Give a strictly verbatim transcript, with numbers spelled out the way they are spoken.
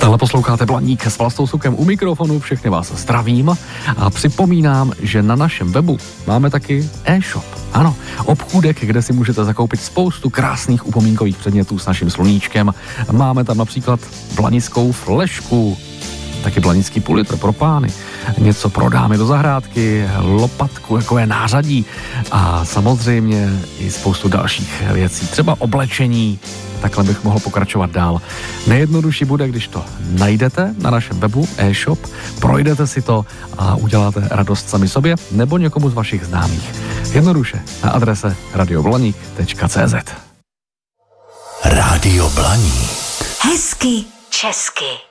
Stále posloucháte Blaník s Vlastou Sukem u mikrofonu, všechny vás zdravím a připomínám, že na našem webu máme taky e-shop. Ano, obchůdek, kde si můžete zakoupit spoustu krásných upomínkových předmětů s naším sluníčkem. Máme tam například blanickou flešku, taky blanický půl litr pro pány, něco pro dámy do zahrádky, lopatku, jako je nářadí a samozřejmě i spoustu dalších věcí, třeba oblečení. Takhle bych mohl pokračovat dál. Nejjednodušší bude, když to najdete na našem webu e-shop, projdete si to a uděláte radost sami sobě nebo někomu z vašich známých. Jednoduše na adrese radio blaník tečka cé zet. Rádio Blaník. Hezky česky.